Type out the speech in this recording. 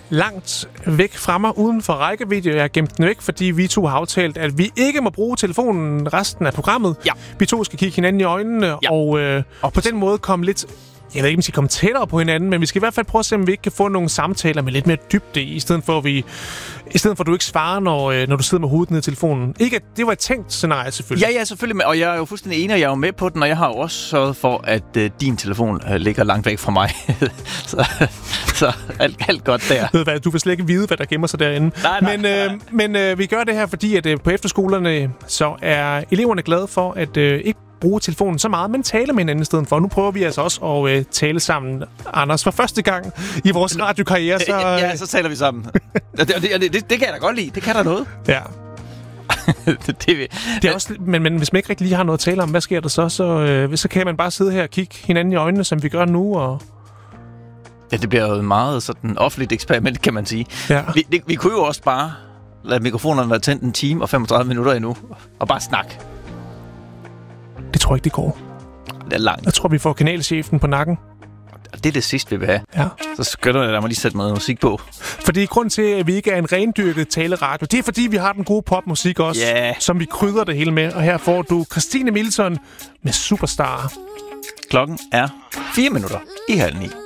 langt væk fra mig, uden for rækkevidde. Jeg har gemt den væk, fordi vi to har aftalt, at vi ikke må bruge telefonen resten af programmet. Ja. Vi to skal kigge hinanden i øjnene, ja. og på den måde komme lidt... Jeg ved ikke, om vi skal komme tættere på hinanden, men vi skal i hvert fald prøve at se, om vi ikke kan få nogle samtaler med lidt mere dybde, i stedet for at du ikke svarer, når du sidder med hovedet ned i telefonen. Ikke at det var et tænkt scenarie, selvfølgelig. Ja, selvfølgelig. Og jeg er jo fuldstændig enig, og jeg er jo med på den, og jeg har jo også sørget for, at din telefon ligger langt væk fra mig. så alt godt der. Ved hvad, du vil slet ikke vide, hvad der gemmer sig derinde. Nej. Men vi gør det her, fordi at på efterskolerne, så er eleverne glade for, at ikke bruge telefonen så meget, men tale med hinanden i stedet for. Nu prøver vi altså også at tale sammen, Anders, for første gang i vores radiokarriere. Så taler vi sammen. Det kan jeg da godt lide. Det kan der noget. Ja. Det er også, men hvis man ikke rigtig lige har noget at tale om, hvad sker der så kan man bare sidde her og kigge hinanden i øjnene, som vi gør nu. Og... Ja, det bliver jo et meget sådan offentligt eksperiment, kan man sige. Ja. Vi kunne jo også bare lade mikrofonerne være tændt 1 time og 35 minutter endnu, og bare snakke. Det tror jeg ikke, det går. Det er langt. Jeg tror, vi får kanalchefen på nakken. Det er det sidste, vi vil have. Ja. Så skynder jeg, lad mig lige sætte noget musik på. Fordi grund til, at vi ikke er en rendyrket taleradio, det er fordi, vi har den gode popmusik også, som vi krydder det hele med. Og her får du Christine Milton med Superstar. Klokken er 4 minutter i 8:30.